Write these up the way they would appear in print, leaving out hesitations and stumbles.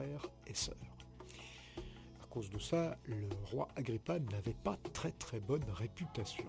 frères et sœurs. À cause de ça, le roi Agrippa n'avait pas très bonne réputation.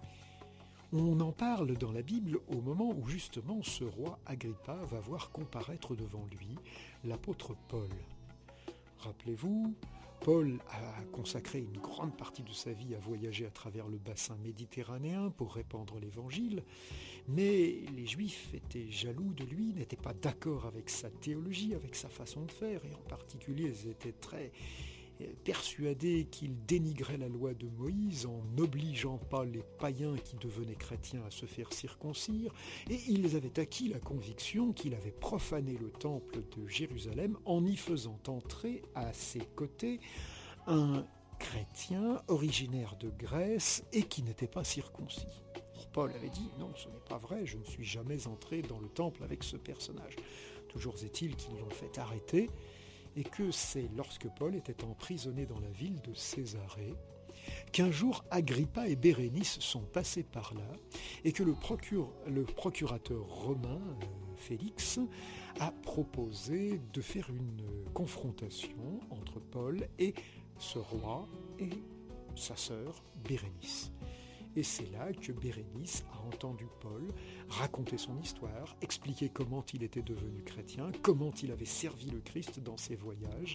On en parle dans la Bible au moment où justement ce roi Agrippa va voir comparaître devant lui l'apôtre Paul. Rappelez-vous, Paul a consacré une grande partie de sa vie à voyager à travers le bassin méditerranéen pour répandre l'évangile, mais les Juifs étaient jaloux de lui, n'étaient pas d'accord avec sa théologie, avec sa façon de faire, et en particulier ils étaient très persuadés qu'il dénigrait la loi de Moïse en n'obligeant pas les païens qui devenaient chrétiens à se faire circoncire, et ils avaient acquis la conviction qu'il avait profané le temple de Jérusalem en y faisant entrer à ses côtés un chrétien originaire de Grèce et qui n'était pas circoncis. Paul avait dit « Non, ce n'est pas vrai, je ne suis jamais entré dans le temple avec ce personnage ». Toujours est-il qu'ils l'ont fait arrêter, et que c'est lorsque Paul était emprisonné dans la ville de Césarée qu'un jour Agrippa et Bérénice sont passés par là et que le procurateur romain, Félix, a proposé de faire une confrontation entre Paul et ce roi et sa sœur Bérénice. Et c'est là que Bérénice a entendu Paul raconter son histoire, expliquer comment il était devenu chrétien, comment il avait servi le Christ dans ses voyages,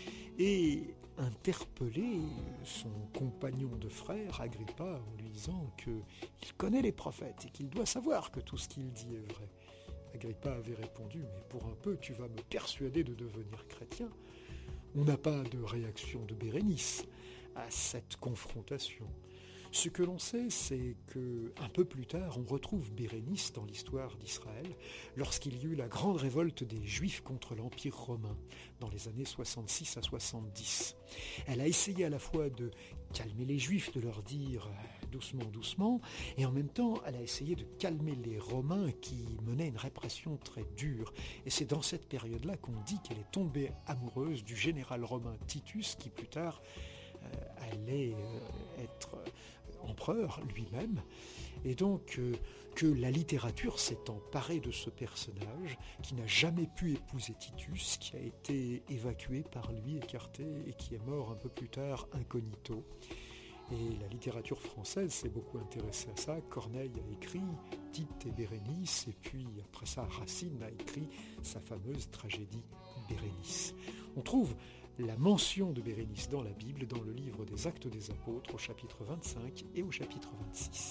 et interpeller son compagnon de frère, Agrippa, en lui disant qu'il connaît les prophètes et qu'il doit savoir que tout ce qu'il dit est vrai. Agrippa avait répondu « Mais pour un peu, tu vas me persuader de devenir chrétien ». On n'a pas de réaction de Bérénice à cette confrontation. Ce que l'on sait, c'est qu'un peu plus tard, on retrouve Bérénice dans l'histoire d'Israël, lorsqu'il y eut la grande révolte des Juifs contre l'Empire romain, dans les années 66 à 70. Elle a essayé à la fois de calmer les Juifs, de leur dire doucement, doucement, et en même temps, elle a essayé de calmer les Romains qui menaient une répression très dure. Et c'est dans cette période-là qu'on dit qu'elle est tombée amoureuse du général romain Titus, qui plus tard allait être empereur lui-même, et donc que la littérature s'est emparée de ce personnage qui n'a jamais pu épouser Titus, qui a été évacué par lui, écarté, et qui est mort un peu plus tard incognito. Et la littérature française s'est beaucoup intéressée à ça. Corneille a écrit Tite et Bérénice, et puis après ça, Racine a écrit sa fameuse tragédie Bérénice. On trouve la mention de Bérénice dans la Bible, dans le livre des Actes des Apôtres, au chapitre 25 et au chapitre 26.